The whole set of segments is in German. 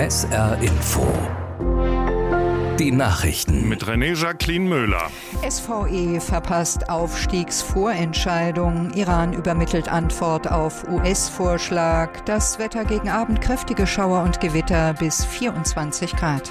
SR Info. Die Nachrichten mit René Jacqueline Möhler. SVE verpasst Aufstiegsvorentscheidung. Iran übermittelt Antwort auf US-Vorschlag. Das Wetter gegen Abend kräftige Schauer und Gewitter bis 24 Grad.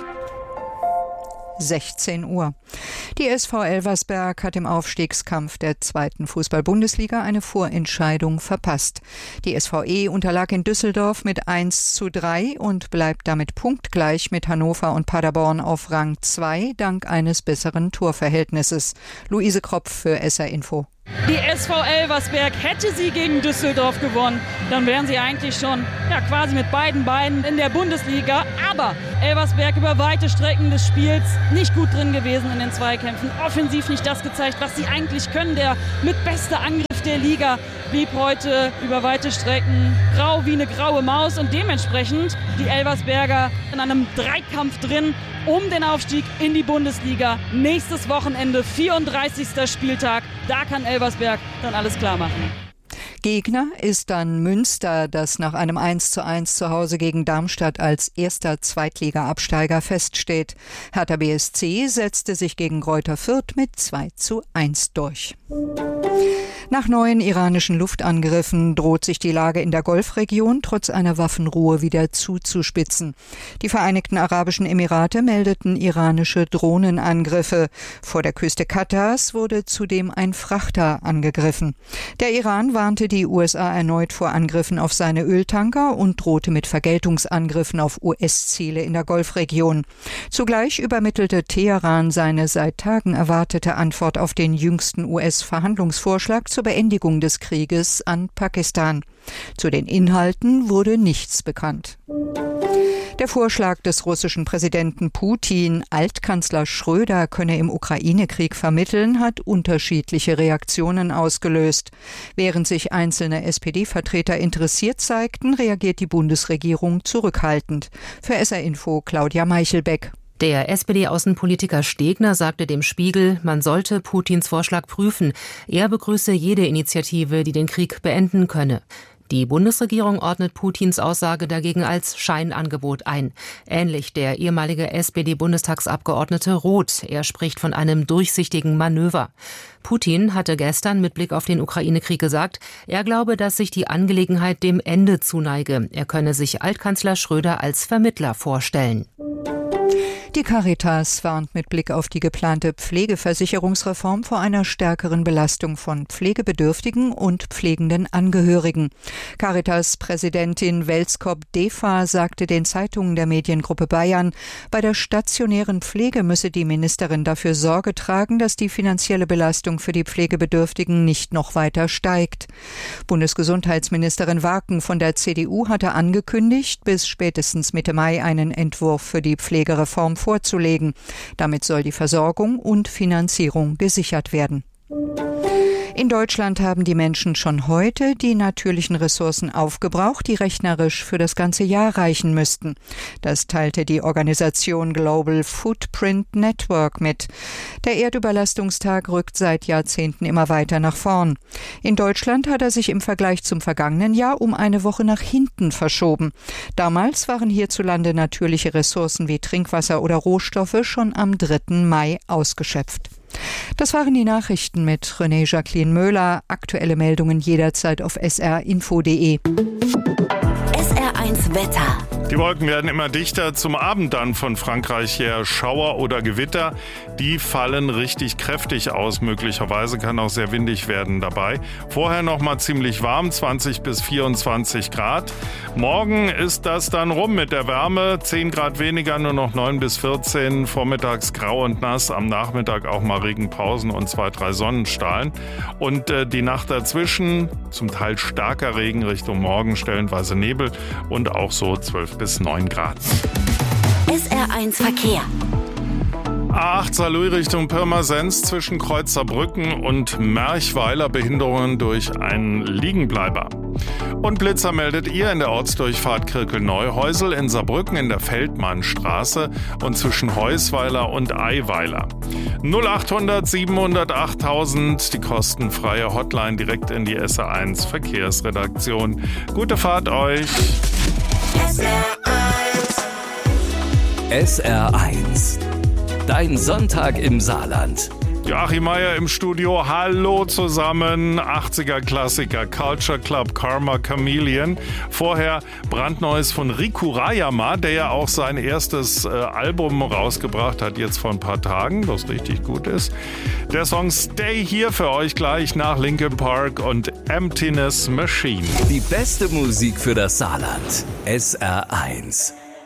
16 Uhr. Die SV Elversberg hat im Aufstiegskampf der 2. Fußball-Bundesliga eine Vorentscheidung verpasst. Die SVE unterlag in Düsseldorf mit 1:3 und bleibt damit punktgleich mit Hannover und Paderborn auf Rang 2 dank eines besseren Torverhältnisses. Luise Kropf für SR Info. Die SV Elversberg, hätte sie gegen Düsseldorf gewonnen, dann wären sie eigentlich schon quasi mit beiden Beinen in der Bundesliga. Aber Elversberg über weite Strecken des Spiels nicht gut drin gewesen in den Zweikämpfen. Offensiv nicht das gezeigt, was sie eigentlich können. Der mitbeste Angriff der Liga blieb heute über weite Strecken grau wie eine graue Maus. Und dementsprechend die Elversberger in einem Dreikampf drin um den Aufstieg in die Bundesliga. Nächstes Wochenende, 34. Spieltag. Da kann Elversberg dann alles klar machen. Gegner ist dann Münster, das nach einem 1:1 zu Hause gegen Darmstadt als erster Zweitliga-Absteiger feststeht. Hertha BSC setzte sich gegen Greuther Fürth mit 2:1 durch. Nach neuen iranischen Luftangriffen droht sich die Lage in der Golfregion trotz einer Waffenruhe wieder zuzuspitzen. Die Vereinigten Arabischen Emirate meldeten iranische Drohnenangriffe. Vor der Küste Katars wurde zudem ein Frachter angegriffen. Der Iran warnte die USA erneut vor Angriffen auf seine Öltanker und drohte mit Vergeltungsangriffen auf US-Ziele in der Golfregion. Zugleich übermittelte Teheran seine seit Tagen erwartete Antwort auf den jüngsten US-Verhandlungsvorschlag zur Beendigung des Krieges an Pakistan. Zu den Inhalten wurde nichts bekannt. Der Vorschlag des russischen Präsidenten Putin, Altkanzler Schröder könne im Ukraine-Krieg vermitteln, hat unterschiedliche Reaktionen ausgelöst. Während sich einzelne SPD-Vertreter interessiert zeigten, reagiert die Bundesregierung zurückhaltend. Für SR Info Claudia Meichelbeck. Der SPD-Außenpolitiker Stegner sagte dem Spiegel, man sollte Putins Vorschlag prüfen. Er begrüße jede Initiative, die den Krieg beenden könne. Die Bundesregierung ordnet Putins Aussage dagegen als Scheinangebot ein. Ähnlich der ehemalige SPD-Bundestagsabgeordnete Roth. Er spricht von einem durchsichtigen Manöver. Putin hatte gestern mit Blick auf den Ukraine-Krieg gesagt, er glaube, dass sich die Angelegenheit dem Ende zuneige. Er könne sich Altkanzler Schröder als Vermittler vorstellen. Die Caritas warnt mit Blick auf die geplante Pflegeversicherungsreform vor einer stärkeren Belastung von Pflegebedürftigen und pflegenden Angehörigen. Caritas-Präsidentin Welskop-Defa sagte den Zeitungen der Mediengruppe Bayern, bei der stationären Pflege müsse die Ministerin dafür Sorge tragen, dass die finanzielle Belastung für die Pflegebedürftigen nicht noch weiter steigt. Bundesgesundheitsministerin Warken von der CDU hatte angekündigt, bis spätestens Mitte Mai einen Entwurf für die Pflegereform vorzulegen. Damit soll die Versorgung und Finanzierung gesichert werden. In Deutschland haben die Menschen schon heute die natürlichen Ressourcen aufgebraucht, die rechnerisch für das ganze Jahr reichen müssten. Das teilte die Organisation Global Footprint Network mit. Der Erdüberlastungstag rückt seit Jahrzehnten immer weiter nach vorn. In Deutschland hat er sich im Vergleich zum vergangenen Jahr um eine Woche nach hinten verschoben. Damals waren hierzulande natürliche Ressourcen wie Trinkwasser oder Rohstoffe schon am 3. Mai ausgeschöpft. Das waren die Nachrichten mit René Jacqueline Möhler. Aktuelle Meldungen jederzeit auf srinfo.de. SR1 Wetter. Die Wolken werden immer dichter. Zum Abend dann von Frankreich her Schauer oder Gewitter. Die fallen richtig kräftig aus. Möglicherweise kann auch sehr windig werden dabei. Vorher noch mal ziemlich warm, 20 bis 24 Grad. Morgen ist das dann rum mit der Wärme. 10 Grad weniger, nur noch 9 bis 14. Vormittags grau und nass. Am Nachmittag auch mal Regenpausen und 2-3 Sonnenstrahlen. Und die Nacht dazwischen zum Teil starker Regen Richtung Morgen, stellenweise Nebel und auch so 12 bis 9 Grad. SR1 Verkehr. A8 Saarlouis Richtung Pirmasens zwischen Kreuzerbrücken und Merchweiler Behinderungen durch einen Liegenbleiber. Und Blitzer meldet ihr in der Ortsdurchfahrt Kirkel-Neuhäusel in Saarbrücken in der Feldmannstraße und zwischen Heusweiler und Eiweiler. 0800 700 8000, die kostenfreie Hotline direkt in die SR1 Verkehrsredaktion. Gute Fahrt euch! SR1 SR1. Dein Sonntag im Saarland. Joachim Meier im Studio, hallo zusammen, 80er-Klassiker, Culture Club, Karma Chameleon. Vorher brandneues von Riku Rayama, der ja auch sein erstes Album rausgebracht hat, jetzt vor ein paar Tagen, das richtig gut ist. Der Song Stay hier für euch gleich nach Linkin Park und Emptiness Machine. Die beste Musik für das Saarland. SR1.